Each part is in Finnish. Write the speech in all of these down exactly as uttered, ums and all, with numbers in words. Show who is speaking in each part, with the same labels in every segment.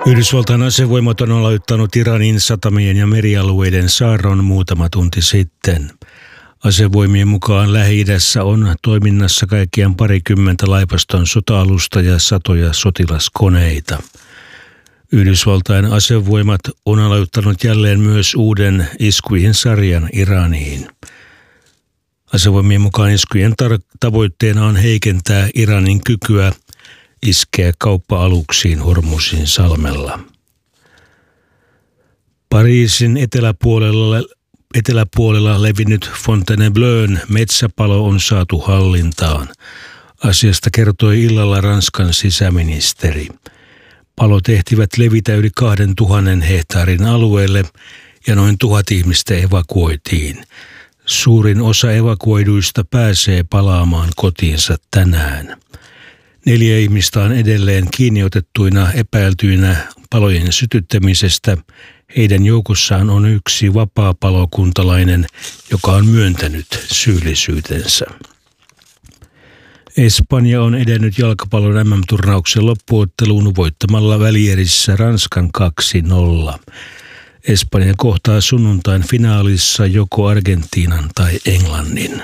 Speaker 1: Yhdysvaltain asevoimat on aloittanut Iranin satamien ja merialueiden saarron muutama tunti sitten. Asevoimien mukaan Lähi-idässä on toiminnassa kaikkiaan parikymmentä laivaston sota-alusta ja satoja sotilaskoneita. Yhdysvaltain asevoimat on aloittanut jälleen myös uuden iskujen sarjan Iraniin. Asevoimien mukaan iskujen tar- tavoitteena on heikentää Iranin kykyä iskeä kauppa-aluksiin Hormuzin salmella. Pariisin eteläpuolella, eteläpuolella levinnyt Fontainebleaun metsäpalo on saatu hallintaan. Asiasta kertoi illalla Ranskan sisäministeri. Palot ehtivät levitä yli kahden tuhannen hehtaarin alueelle ja noin tuhat ihmistä evakuoitiin. Suurin osa evakuoiduista pääsee palaamaan kotiinsa tänään. Neljä ihmistä on edelleen kiinniotettuina epäiltyinä palojen sytyttämisestä. Heidän joukossaan on yksi vapaapalokuntalainen, joka on myöntänyt syyllisyytensä. Espanja on edennyt jalkapallon M M-turnauksen loppuotteluun voittamalla välierissä Ranskan kaksi nolla. Espanja kohtaa sunnuntain finaalissa joko Argentiinan tai Englannin.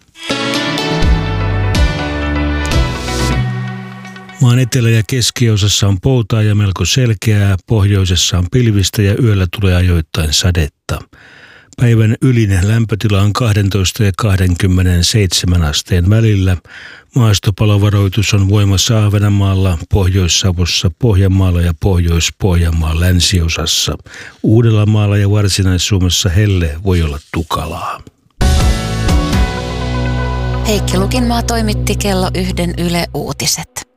Speaker 1: Maan etelä- ja keskiosassa on poutaa ja melko selkeää, pohjoisessa on pilvistä ja yöllä tulee ajoittain sadetta. Päivän ylinen lämpötila on kaksitoista ja kaksikymmentäseitsemän asteen välillä. Maastopalovaroitus on voimassa Ahvenanmaalla, Pohjois-Savossa, Pohjanmaalla ja Pohjois-Pohjanmaan länsiosassa. Uudellamaalla ja Varsinais-Suomessa helle voi olla tukalaa.
Speaker 2: Heikki Lukinmaa toimitti kello yhden Yle Uutiset.